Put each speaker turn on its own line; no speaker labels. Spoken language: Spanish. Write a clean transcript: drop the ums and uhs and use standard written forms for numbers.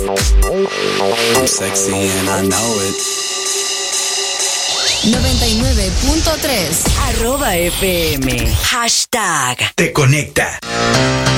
I'm sexy and I know it.
99.3 @FM.
Te conecta.